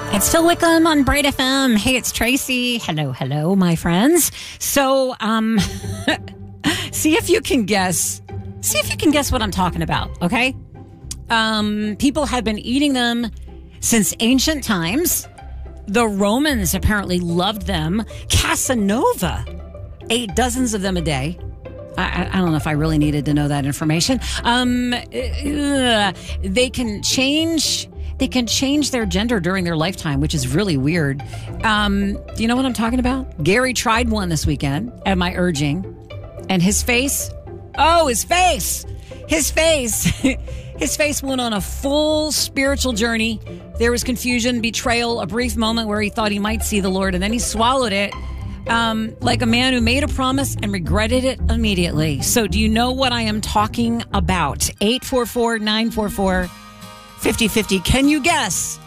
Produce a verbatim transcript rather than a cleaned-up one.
It's Phil Wickham on Bright F M. Hey, it's Tracy. Hello, hello, my friends. So, um, see if you can guess. See if you can guess what I'm talking about, okay? Um, people have been eating them since ancient times. The Romans apparently loved them. Casanova ate dozens of them a day. I, I don't know if I really needed to know that information. Um, uh, they can change... They can change their gender during their lifetime, which is really weird. Um, do you know what I'm talking about? Gary tried one this weekend at my urging, and his face, oh, his face, his face, his face went on a full spiritual journey. There was confusion, betrayal, a brief moment where he thought he might see the Lord, and then he swallowed it um, like a man who made a promise and regretted it immediately. So do you know what I am talking about? eight four four, nine four four, fifty fifty. Can you guess